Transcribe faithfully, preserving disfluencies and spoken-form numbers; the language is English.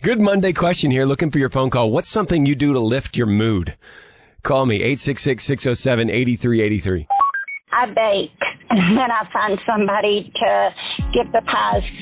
Good Monday question here. Looking for your phone call. What's something you do to lift your mood? Call me, eight six six, six oh seven, eight three eight three. I bake, and I find somebody to give the pies